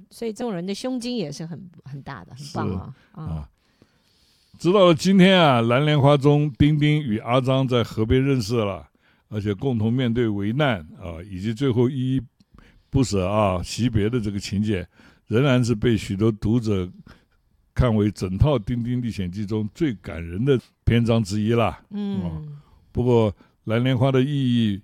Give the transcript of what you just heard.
所以这种人的胸襟也是很大的，很棒啊。 直到了今天啊，蓝莲花中丁丁与阿张在河边认识了，而且共同面对危难啊，以及最后依依不舍啊惜别的这个情节，仍然是被许多读者看为整套《丁丁历险记》中最感人的篇章之一啦。不过蓝莲花的意义